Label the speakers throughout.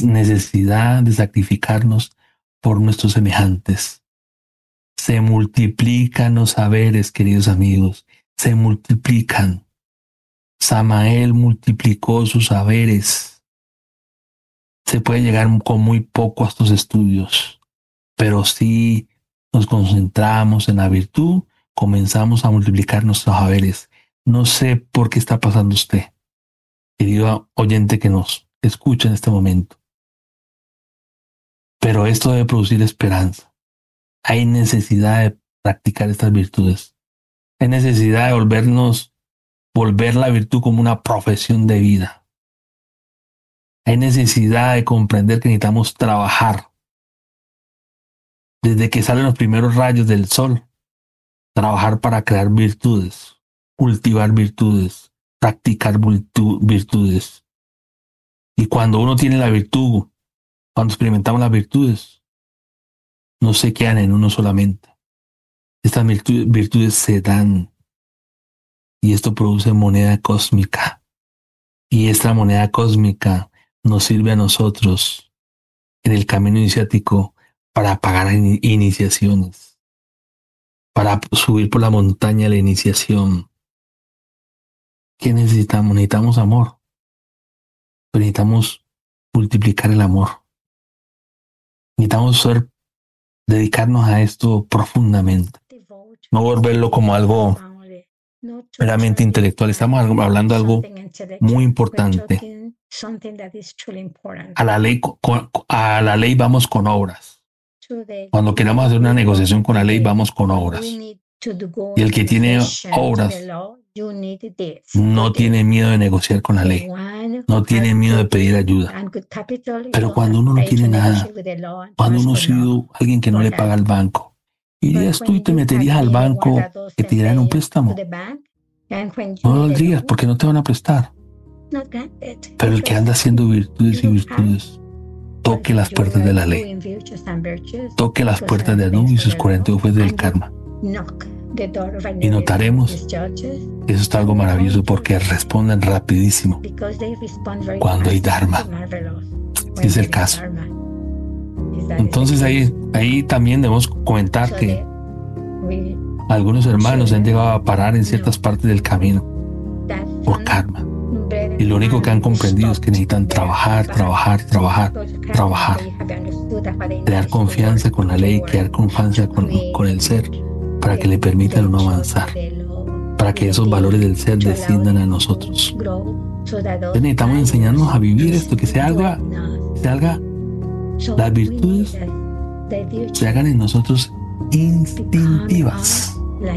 Speaker 1: necesidad de sacrificarnos por nuestros semejantes. Se multiplican los saberes, queridos amigos, se multiplican. Samael multiplicó sus saberes. Se puede llegar con muy poco a estos estudios, pero si nos concentramos en la virtud, comenzamos a multiplicar nuestros saberes. No sé por qué está pasando usted, querido oyente que nos escucha en este momento, pero esto debe producir esperanza. Hay necesidad de practicar estas virtudes. Hay necesidad de volver la virtud como una profesión de vida. Hay necesidad de comprender que necesitamos trabajar. Desde que salen los primeros rayos del sol, trabajar para crear virtudes, cultivar virtudes, practicar virtudes. Y cuando uno tiene la virtud, cuando experimentamos las virtudes, no se quedan en uno solamente. Estas virtudes se dan y esto produce moneda cósmica. Y esta moneda cósmica nos sirve a nosotros en el camino iniciático para pagar iniciaciones, para subir por la montaña de la iniciación. ¿Qué necesitamos? Necesitamos amor. Pero necesitamos multiplicar el amor. Necesitamos dedicarnos a esto profundamente. No volverlo como algo meramente intelectual. Estamos hablando de algo muy importante. A la ley vamos con obras. Cuando queramos hacer una negociación con la ley, vamos con obras. Y el que tiene obras no tiene miedo de negociar con la ley. No tiene miedo de pedir ayuda. Pero cuando uno no tiene nada, cuando uno ha sido alguien que no le paga al banco, ¿irías tú y te meterías al banco que te dieran un préstamo? No lo harías porque no te van a prestar. Pero el que anda haciendo virtudes y virtudes, toque las puertas de la ley. Toque las puertas de Anubis y sus 42 jueces del karma. Y notaremos que eso está algo maravilloso porque responden rapidísimo cuando hay Dharma. Si es el caso. Entonces ahí también debemos comentar que algunos hermanos han llegado a parar en ciertas partes del camino por karma. Y lo único que han comprendido es que necesitan trabajar, crear confianza con la ley, crear confianza con el ser, para que le permitan uno avanzar, para que esos valores del ser desciendan a nosotros. Entonces necesitamos enseñarnos a vivir esto, que se haga, las virtudes se hagan en nosotros instintivas.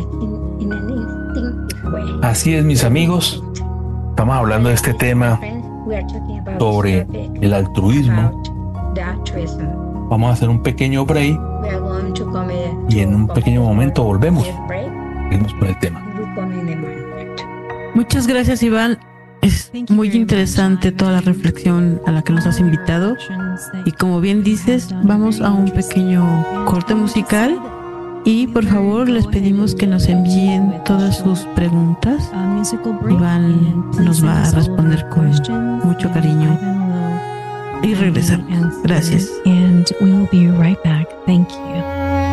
Speaker 1: Así es, mis amigos. Estamos hablando de este tema sobre el altruismo. Vamos a hacer un pequeño break y en un pequeño momento volvemos. Seguimos con el tema.
Speaker 2: Muchas gracias, Iván. Es muy interesante toda la reflexión a la que nos has invitado. Y como bien dices, vamos a un pequeño corte musical. Y por favor les pedimos que nos envíen todas sus preguntas. Iván nos va a responder con mucho cariño. Y regresamos. Gracias.
Speaker 3: And we'll be right back. Thank you.